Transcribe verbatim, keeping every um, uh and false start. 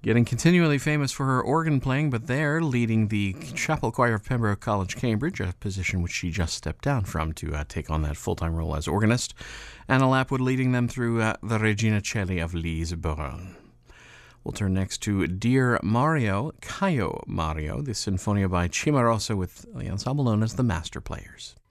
Getting continually famous for her organ playing, but there leading the chapel choir of Pembroke College, Cambridge, a position which she just stepped down from to uh, take on that full-time role as organist. Anna Lapwood leading them through uh, the Regina Coeli of Lise Baron. We'll turn next to Dear Mario, Caio Mario, the Sinfonia by Cimarosa with the ensemble known as the Master Players.